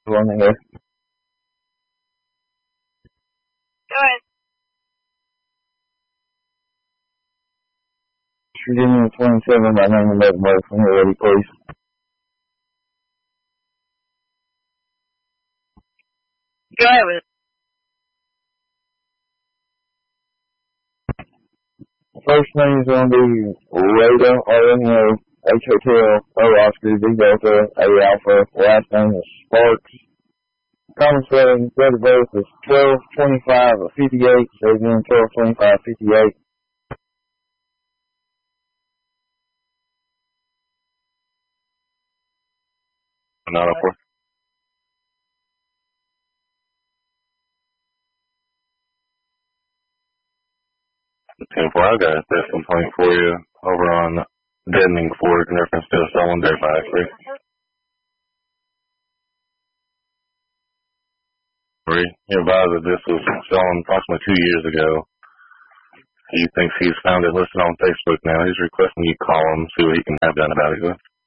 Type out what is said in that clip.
on here. Go ahead. Virginia 27 by name and date birth when you're ready, please. Go ahead with it. First name is going to be Rhoda, R-N-O, H-O-T-L, O-Oscar, D-Delta, A-Alpha. Last name is Sparks. Common spelling, date of birth is 12/25/58. So again, 12/25/58. Not up for. I've got a theft complaint for you over on Deadening Fork in reference to a stolen dirt bike. He advised that this was stolen approximately 2 years ago. He thinks he's found it listed on Facebook now. He's requesting you call him, see what he can have done about it.